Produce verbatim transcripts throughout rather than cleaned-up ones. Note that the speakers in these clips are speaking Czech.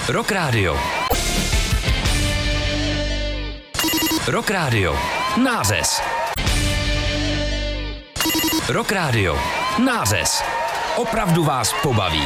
Rock Radio. Rock Radio. Nářez. Rock Radio. Nářez. Opravdu vás pobaví.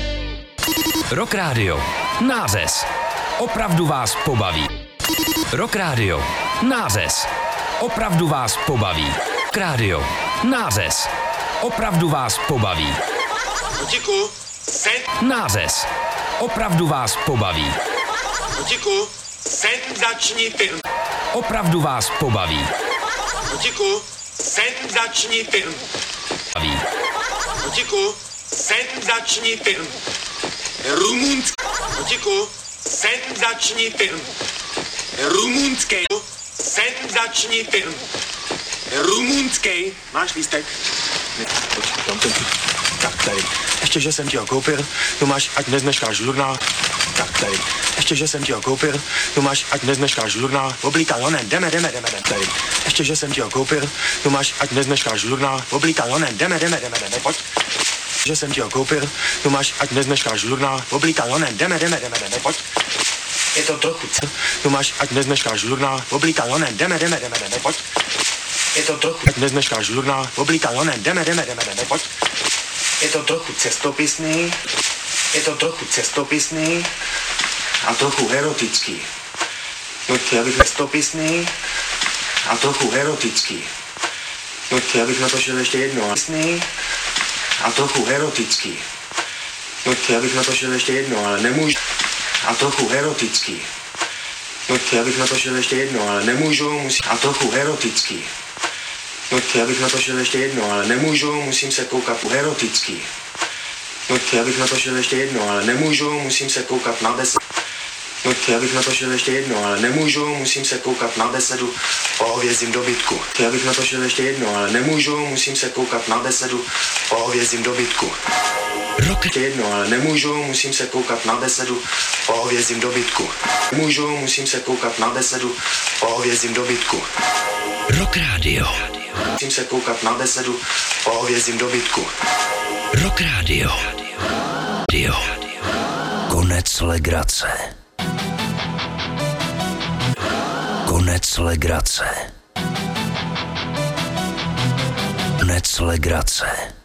Rock Radio. Nářez. Opravdu vás pobaví. Rock Radio. Nářez. Opravdu vás pobaví. Rock Radio. Nářez. Opravdu vás pobaví. Kotíku, sen. Nářez. Opravdu vás pobaví. Kotíku, senzační film. Opravdu vás pobaví. Kotíku, senzační film. Pobaví. Kotíku, senzační film. Rumunský. Kotíku, senzační film. Rumunský. Senzační film. Rumunský. Máš lístek? Tam ten. Tak tady. Ještě, že jsem ti ho koupil, tu máš, ať nezneškáš žurnál. Tak tady. Ještě, že jsem ti ho koupil, tu máš, ať nezneškáš žurnál. Oblíkal onen, jdeme, jdeme, jdeme, jdeme. Tady. Ještě, že jsem ti ho koupil, tu máš, ať nezneškáš žurnál. Oblíkal onen, jdeme, jdeme, jdeme, jdeme, pojď. Že jsem ti ho koupil, tu máš, ať nezneškáš žurnál. Oblíkal onen, jdeme, jdeme, jdeme, jdeme, pojď. Je to trochu, tu máš, ať nezneškáš žurnál. Oblíkal onen, jdeme, jdeme, jdeme, jdeme, pojď. Je to trochu, ať nezneškáš žurnál. Oblíkal onen, jdeme, jdeme, jdeme, jdeme, pojď. Je to trochu cestopisný, je to trochu cestopisný a trochu erotický. No já bych cestopisný a trochu erotický. No já bych natočil ještě jedno. A trochu erotický. No já bych natočil ještě jedno, ale nemůžu. A trochu erotický. No já bych natočil ještě jedno, ale nemůžu, musím. A trochu erotický. No já bych natočil ještě jedno, ale nemůžu, musím se koukat u erotický. No já bych natočil ještě jedno, ale nemůžu, musím se koukat na besedu. No já bych natočil ještě jedno, ale nemůžu, musím se koukat na besedu o hovězím dobytku. Já bych natočil ještě jedno, ale nemůžu, musím se koukat na besedu o hovězím dobytku. Rock. Ještě jedno, ale nemůžu, musím se koukat na besedu o hovězím dobytku. Nemůžu, musím se koukat na besedu o hovězím dobytku. Rock Radio. Musím se koukat na besedu o hovězím dobytku. Rock Radio. Radio. Konec legrace. Konec legrace. Konec legrace.